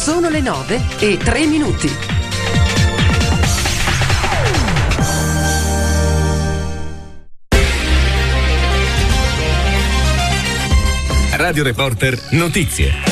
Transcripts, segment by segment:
Sono le 9:03. Radio Reporter Notizie.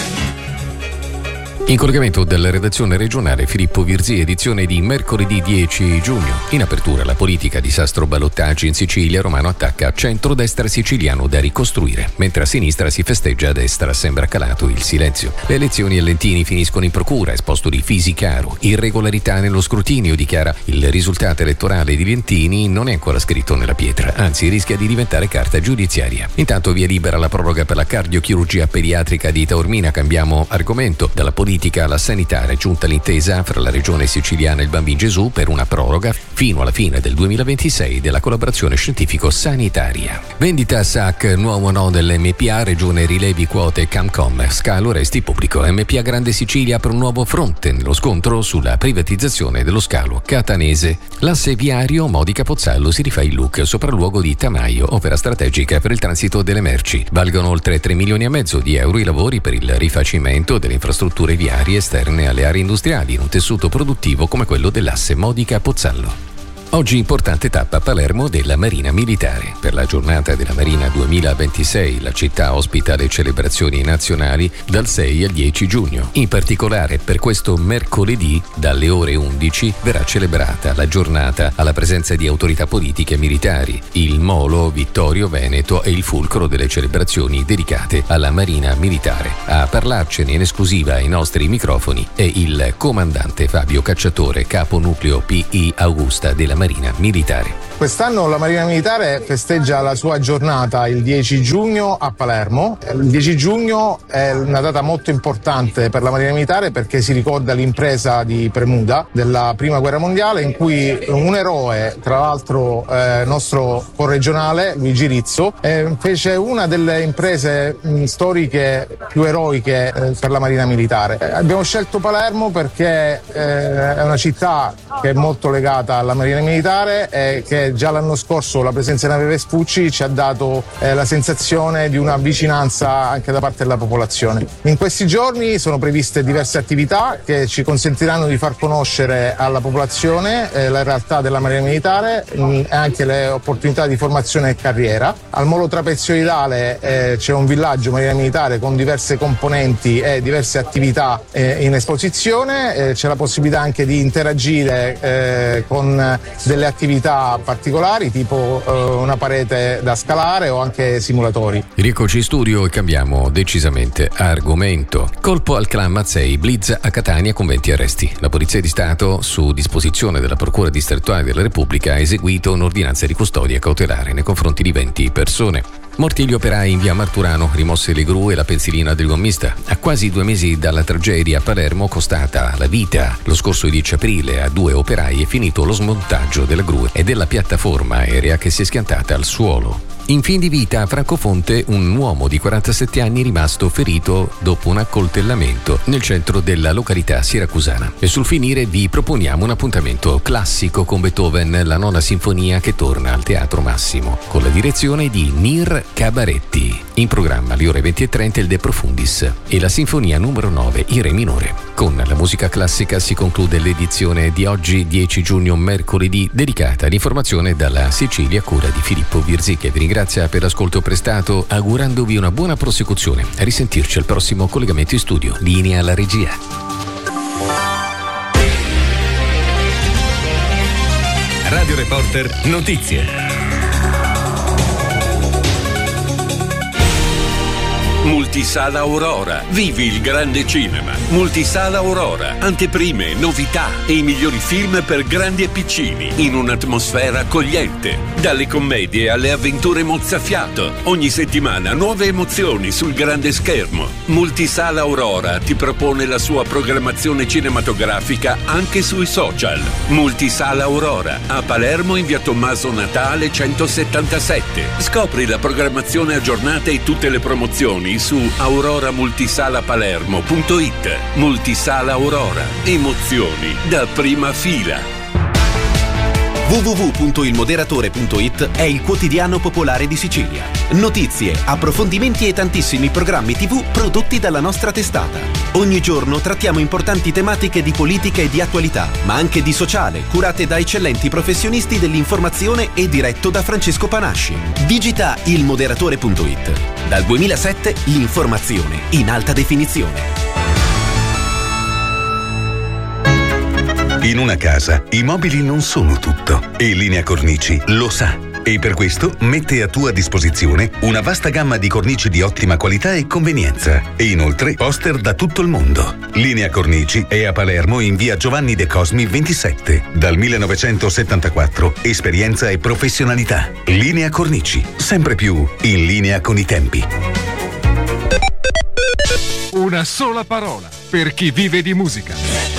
In collegamento dalla redazione regionale Filippo Virzì, edizione di mercoledì 10 giugno. In apertura la politica, disastro ballottaggi in Sicilia, Romano attacca centrodestra siciliano da ricostruire, mentre a sinistra si festeggia, a destra sembra calato il silenzio. Le elezioni a Lentini finiscono in procura, esposto di Fisicaro, irregolarità nello scrutinio, dichiara il risultato elettorale di Lentini non è ancora scritto nella pietra, anzi rischia di diventare carta giudiziaria. Intanto via libera la proroga per la cardiochirurgia pediatrica di Taormina, cambiamo argomento, dalla politica alla sanitaria, giunta l'intesa fra la regione siciliana e il Bambin Gesù per una proroga fino alla fine del 2026 della collaborazione scientifico-sanitaria. Vendita a SAC, nuovo no dell'MPA, regione rilevi quote Camcom, scalo resti pubblico. MPA Grande Sicilia apre un nuovo fronte nello scontro sulla privatizzazione dello scalo catanese. L'asse viario Modica Pozzallo si rifà il look, sopralluogo di Tamaio, opera strategica per il transito delle merci. Valgono oltre 3,5 milioni di euro i lavori per il rifacimento delle infrastrutture viarie esterne alle aree industriali in un tessuto produttivo come quello dell'asse Modica Pozzallo. Oggi importante tappa a Palermo della Marina Militare. Per la giornata della Marina 2026 la città ospita le celebrazioni nazionali dal 6 al 10 giugno. In particolare per questo mercoledì dalle ore 11 verrà celebrata la giornata alla presenza di autorità politiche e militari. Il Molo Vittorio Veneto è il fulcro delle celebrazioni dedicate alla Marina Militare. A parlarcene in esclusiva ai nostri microfoni è il comandante Fabio Cacciatore, capo nucleo PI Augusta della Marina Militare. Quest'anno la Marina Militare festeggia la sua giornata il 10 giugno a Palermo. Il 10 giugno è una data molto importante per la Marina Militare perché si ricorda l'impresa di Premuda della Prima Guerra Mondiale, in cui un eroe, tra l'altro nostro corregionale, Luigi Rizzo, fece una delle imprese storiche più eroiche per la Marina Militare. Abbiamo scelto Palermo perché è una città che è molto legata alla Marina Militare e che già l'anno scorso la presenza di nave Vespucci ci ha dato la sensazione di una vicinanza anche da parte della popolazione. In questi giorni sono previste diverse attività che ci consentiranno di far conoscere alla popolazione la realtà della Marina Militare e anche le opportunità di formazione e carriera. Al Molo Trapezioidale c'è un villaggio Marina Militare con diverse componenti e diverse attività in esposizione, c'è la possibilità anche di interagire con delle attività particolari tipo una parete da scalare o anche simulatori. Rieccoci in studio e cambiamo decisamente argomento. Colpo al clan Mazzei, blitz a Catania con 20 arresti. La Polizia di Stato, su disposizione della Procura distrettuale della Repubblica, ha eseguito un'ordinanza di custodia cautelare nei confronti di 20 persone. Morti gli operai in via Marturano, rimosse le gru e la pensilina del gommista. A quasi 2 mesi dalla tragedia a Palermo, costata la vita lo scorso 10 aprile a 2 operai, è finito lo smontaggio della gru e della piattaforma aerea che si è schiantata al suolo. In fin di vita a Francofonte un uomo di 47 anni rimasto ferito dopo un accoltellamento nel centro della località siracusana. E sul finire vi proponiamo un appuntamento classico con Beethoven, la nona sinfonia che torna al Teatro Massimo, con la direzione di Nir Cabaretti. In programma alle ore 20:30 il De Profundis e la sinfonia numero 9 in re minore. Con la musica classica si conclude l'edizione di oggi 10 giugno mercoledì dedicata all'informazione dalla Sicilia a cura di Filippo Virzì, che vi ringrazia per l'ascolto prestato, augurandovi una buona prosecuzione. A risentirci al prossimo collegamento in studio. Linea alla regia. Radio Reporter Notizie. Multisala Aurora. Vivi il grande cinema. Multisala Aurora. Anteprime, novità e i migliori film per grandi e piccini in un'atmosfera accogliente. Dalle commedie alle avventure mozzafiato. Ogni settimana nuove emozioni sul grande schermo. Multisala Aurora ti propone la sua programmazione cinematografica anche sui social. Multisala Aurora a Palermo in via Tommaso Natale 177. Scopri la programmazione aggiornata e tutte le promozioni su auroramultisalapalermo.it. Multisala Aurora. Emozioni da prima fila. www.ilmoderatore.it è il quotidiano popolare di Sicilia. Notizie, approfondimenti e tantissimi programmi TV prodotti dalla nostra testata. Ogni giorno trattiamo importanti tematiche di politica e di attualità, ma anche di sociale, curate da eccellenti professionisti dell'informazione e diretto da Francesco Panasci. Digita ilmoderatore.it. Dal 2007 l'informazione in alta definizione. In una casa i mobili non sono tutto e Linea Cornici lo sa. E per questo mette a tua disposizione una vasta gamma di cornici di ottima qualità e convenienza. E inoltre poster da tutto il mondo. Linea Cornici è a Palermo in via Giovanni De Cosmi 27. Dal 1974. Esperienza e professionalità. Linea Cornici. Sempre più in linea con i tempi. Una sola parola per chi vive di musica.